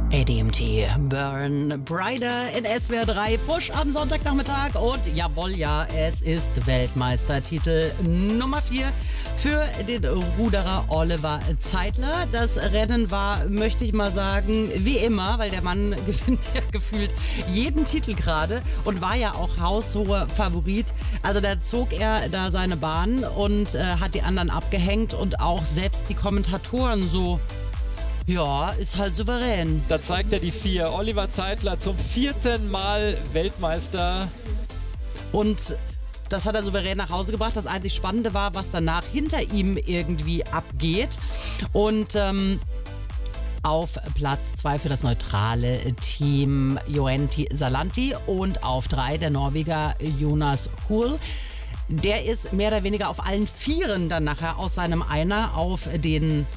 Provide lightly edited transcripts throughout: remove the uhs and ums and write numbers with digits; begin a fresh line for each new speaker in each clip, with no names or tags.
ADMT, Burn Brighter in SWR 3, Push am Sonntagnachmittag und jawohl, ja, es ist Weltmeistertitel Nummer 4 für den Ruderer Oliver Zeitler. Das Rennen war, möchte ich mal sagen, wie immer, weil der Mann gewinnt ja gefühlt jeden Titel gerade und war ja auch haushoher Favorit. Also da zog er da seine Bahn und hat die anderen abgehängt und auch selbst die Kommentatoren so... Ja, ist halt souverän.
Da zeigt er die 4. Oliver Zeitler zum 4. Mal Weltmeister.
Und das hat er souverän nach Hause gebracht. Das einzig Spannende war, was danach hinter ihm irgendwie abgeht. Und auf Platz 2 für das neutrale Team Joenti Salanti und auf 3 der Norweger Jonas Hoel. Der ist mehr oder weniger auf allen Vieren dann nachher aus seinem Einer auf den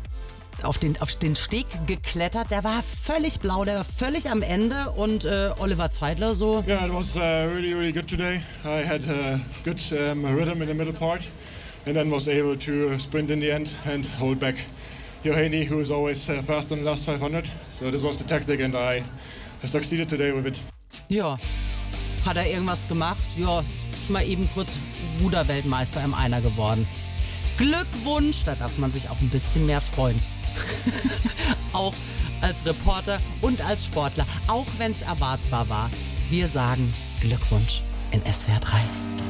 Steg geklettert. Der war völlig blau, der war völlig am Ende und Oliver Zeitler so...
Yeah, it was really, really good today. I had a good rhythm in the middle part and then was able to sprint in the end and hold back Johanny, who is always fast in the last 500. So this was the tactic and I succeeded today with it.
Ja, hat er irgendwas gemacht? Ja, ist mal eben kurz Ruderweltmeister im Einer geworden. Glückwunsch, da darf man sich auch ein bisschen mehr freuen. Auch als Reporter und als Sportler, auch wenn es erwartbar war. Wir sagen Glückwunsch in SWR 3.